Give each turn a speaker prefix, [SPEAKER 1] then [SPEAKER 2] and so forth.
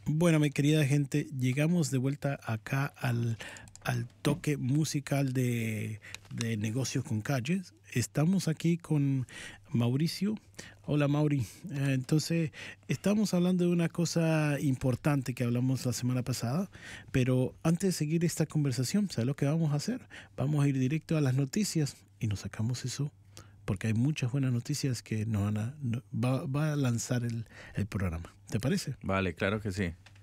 [SPEAKER 1] Bueno, mi querida gente, llegamos de vuelta acá al toque musical de Negocios con Calles. Estamos aquí con Mauricio. Hola, Mauri. Entonces, estamos hablando de una cosa importante que hablamos la semana pasada, pero antes de seguir esta conversación, ¿sabes lo que vamos a hacer? Vamos a ir directo a las noticias y nos sacamos eso, porque hay muchas buenas noticias que va a lanzar el programa. ¿Te parece?
[SPEAKER 2] Vale, claro que sí.